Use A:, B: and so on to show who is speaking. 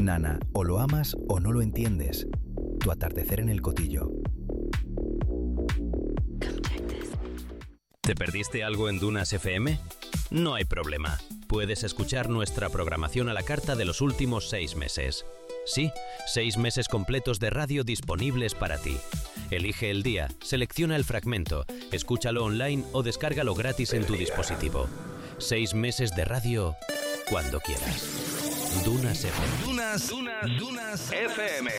A: Nana, o lo amas o no lo entiendes. Tu atardecer en el Cotillo.
B: ¿Te perdiste algo en Dunas FM? No hay problema. Puedes escuchar nuestra programación a la carta de los últimos 6 meses. Sí, 6 meses completos de radio disponibles para ti. Elige el día, selecciona el fragmento, escúchalo online o descárgalo gratis en tu dispositivo. 6 meses de radio cuando quieras. Dunas FM.
C: Dunas FM.